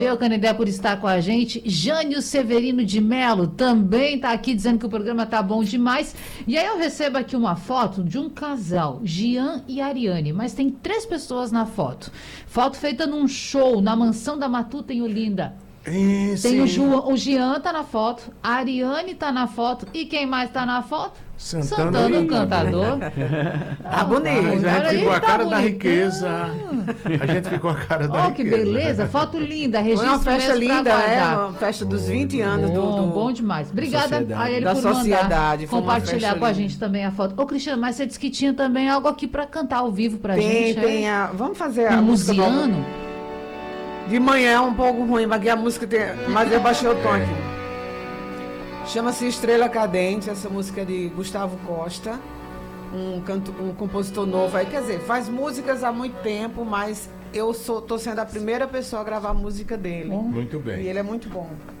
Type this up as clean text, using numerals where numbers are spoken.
Eu, Canindé, por estar com a gente. Jânio Severino de Melo também está aqui dizendo que o programa tá bom demais. E aí eu recebo aqui uma foto de um casal, Gian e Ariane, mas tem 3 pessoas na foto. Foto feita num show na Mansão da Matuta em Olinda. Tem o Gian tá na foto, a Ariane tá na foto e quem mais tá na foto? Santana o Cantador. Tá bonito. A gente ficou a cara da bonitão. riqueza. A gente ficou a cara da riqueza. Que beleza, foto linda, Foi registro uma festa mesmo pra linda, guardar. uma festa dos 20 anos Bom demais. Obrigada a ele da por sociedade. mandar Foi uma compartilhar festa com a linda. gente também a foto. Ô, Cristiano, mas você disse que tinha também algo aqui para cantar ao vivo pra gente. Tem vamos fazer a Um música nova. Luciano. De manhã é um pouco ruim, mas aqui a música tem. Mas eu baixei o tom aqui. Chama-se Estrela Cadente, essa música é de Gustavo Costa, um compositor novo aí. Quer dizer, faz músicas há muito tempo, mas eu tô sendo a primeira pessoa a gravar a música dele. Muito bem. E ele é muito bom.